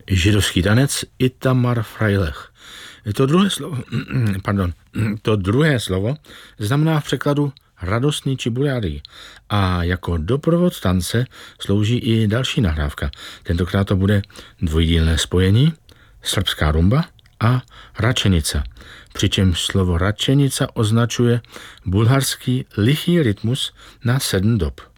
židovský tanec Itamar Freilich. To druhé slovo znamená v překladu radostný či bujárý a jako doprovod tance slouží i další nahrávka. Tentokrát to bude dvojdílné spojení, srbská rumba a račenica. Přičemž slovo račenica označuje bulharský lichý rytmus na 7 dob.